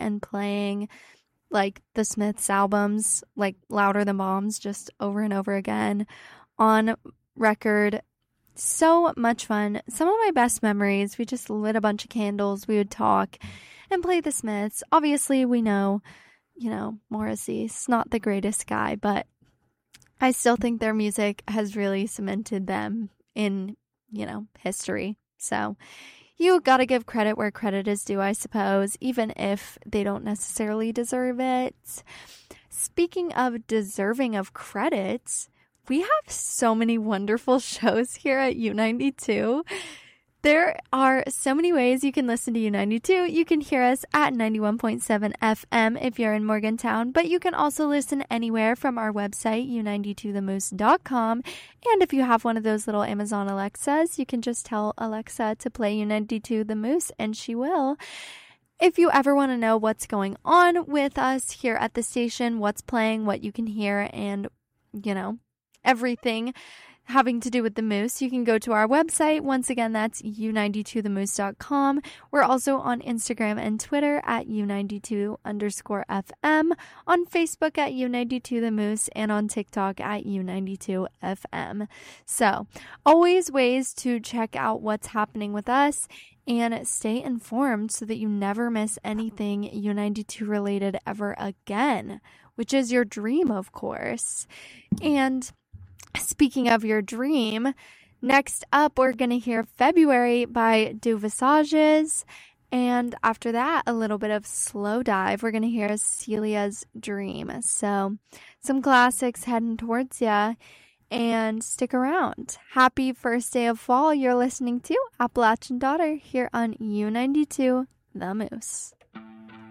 and playing like the Smiths albums, like Louder Than Bombs, just over and over again on record. So much fun. Some of my best memories, we just lit a bunch of candles, we would talk and play the Smiths. Obviously, we know, Morrissey's not the greatest guy, but I still think their music has really cemented them in, history. So you gotta give credit where credit is due, I suppose, even if they don't necessarily deserve it. Speaking of deserving of credit, we have so many wonderful shows here at U92. There are so many ways you can listen to U92. You can hear us at 91.7 FM if you're in Morgantown, but you can also listen anywhere from our website, u92themoose.com. And if you have one of those little Amazon Alexas, you can just tell Alexa to play U92 The Moose, and she will. If you ever want to know what's going on with us here at the station, what's playing, what you can hear, and, everything having to do with the Moose, you can go to our website. Once again, that's u92themoose.com. We're also on Instagram and Twitter at u92_FM, on Facebook at u92themoose, and on TikTok at u92fm. So always ways to check out what's happening with us and stay informed so that you never miss anything U92 related ever again, which is your dream, of course. And speaking of your dream, next up we're going to hear February by Deux Visages. And after that, a little bit of Slow Dive. We're going to hear Celia's Dream. So some classics heading towards ya. And stick around. Happy first day of fall. You're listening to Appalachian Daughter here on U92 The Moose.